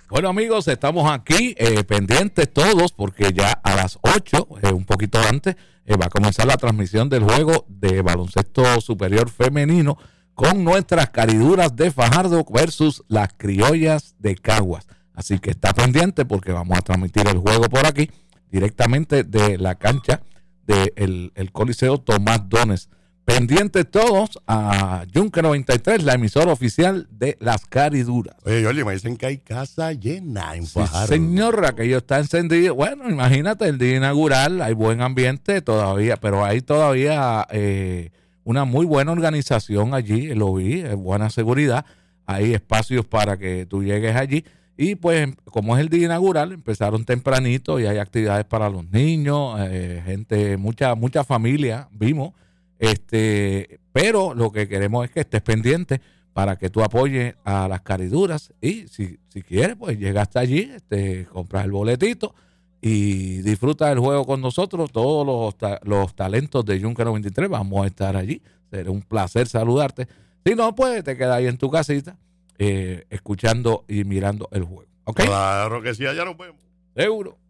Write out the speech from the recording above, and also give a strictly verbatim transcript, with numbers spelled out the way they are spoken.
Bueno, amigos, estamos aquí eh, pendientes todos porque ya a las ocho, eh, un poquito antes, eh, va a comenzar la transmisión del juego de baloncesto superior femenino con nuestras Cariduras de Fajardo versus las Criollas de Caguas. Así que está pendiente porque vamos a transmitir el juego por aquí directamente de la cancha del el Coliseo Tomás Dones. Pendientes todos a Yunque noventa y tres, la emisora oficial de las Cariduras. Oye, Jorge, me dicen que hay casa llena en Fajardo. Sí, señor, aquello está encendido. Bueno, imagínate, el día inaugural, hay buen ambiente todavía, pero hay todavía eh, una muy buena organización allí, lo vi, es buena seguridad, hay espacios para que tú llegues allí. Y pues, como es el día inaugural, empezaron tempranito y hay actividades para los niños, eh, gente, mucha, mucha familia, vimos. Este, pero lo que queremos es que estés pendiente para que tú apoyes a las Cariduras y si, si quieres, pues llega hasta allí, este, compras el boletito y disfruta del juego con nosotros. Todos los, ta- los talentos de Yunque noventa y tres vamos a estar allí. Será un placer saludarte. Si no, pues te quedas ahí en tu casita eh, escuchando y mirando el juego. ¿Ok? Claro que sí, allá nos vemos. Seguro.